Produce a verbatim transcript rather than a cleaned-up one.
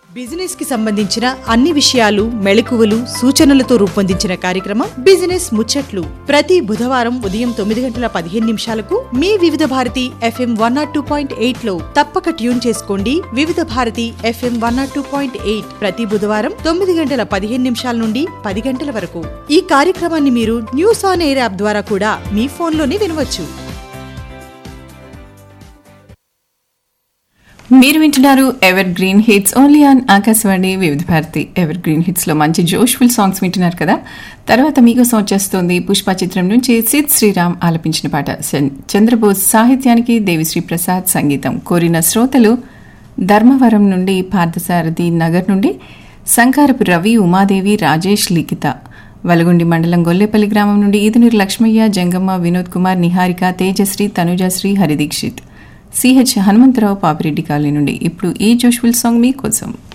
Business కి సంబంధించిన అన్ని విషయాలు మెళకువలు సూచనలతో రూపొందించిన కార్యక్రమం బిజినెస్ ముచ్చట్లు ప్రతి బుధవారం ఉదయం తొమ్మిది గంటల పదిహేను నిమిషాలకు మీ వివిధ Bharati FM one not two point eight లో తప్పక ట్యూన్ చేసుకోండి. వివిధ Bharati FM one not two point eight ప్రతి బుధవారం తొమ్మిది గంటల పదిహేను నిమిషాల నుండి పది గంటల వరకు. ఈ కార్యక్రమాన్ని మీరు న్యూస్ ఆన్ ఎయిర్ యాప్ ద్వారా కూడా మీ ఫోన్లోనే వినవచ్చు. మీరు వింటున్నారు ever green hits only on Akashvani వివిధ భారతి. ఎవర్ గ్రీన్ హిట్స్ లో మంచి జోష్ఫుల్ సాంగ్స్ వింటున్నారు కదా. తర్వాత మీకోసం వచ్చేస్తుంది పుష్ప చిత్రం నుంచి సిద్ శ్రీరామ్ ఆలపించిన పాట. చంద్రబోస్ సాహిత్యానికి దేవిశ్రీ ప్రసాద్ సంగీతం. కోరిన శ్రోతలు ధర్మవరం నుండి, పార్థసారథి నగర్ నుండి సంకారపు రవి, ఉమాదేవి, రాజేష్, లిఖిత. వలగుండి మండలం గొల్లేపల్లి గ్రామం నుండి ఈదునూరు లక్ష్మయ్య, జంగమ్మ, వినోద్ కుమార్, నిహారిక, తేజశ్రీ, తనుజశ్రీ, హరిదీక్షిత్. సిహెచ్ హనుమంతరావు పాపిరెడ్డి కాలనీ నుండి ఇప్పుడు ఈ జోష్ఫుల్ సాంగ్ మీకోసం.